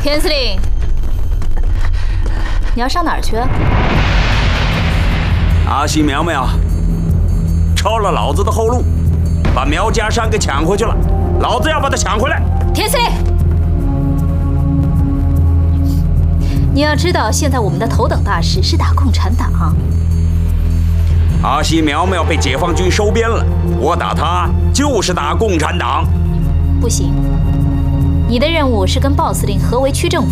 田司令，你要上哪儿去？ 阿西苗苗抄了老子的后路，把苗家山给抢回去了，老子要把他抢回来。 田司令，你要知道，现在我们的头等大事是打共产党。 阿西苗苗被解放军收编了，我打他就是打共产党。 不行，你的任务是跟鲍司令合围区政府，